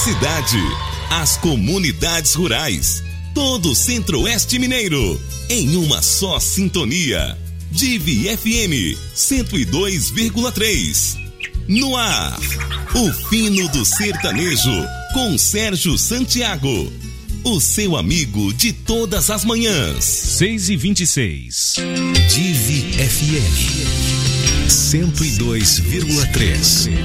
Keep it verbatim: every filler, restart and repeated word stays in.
cidade, as comunidades rurais, todo o Centro-Oeste Mineiro, em uma só sintonia. Divi F M cento e dois vírgula três. No ar, o fino do sertanejo, com Sérgio Santiago. O seu amigo de todas as manhãs. seis e vinte e seis. Divi F M cento e dois vírgula três.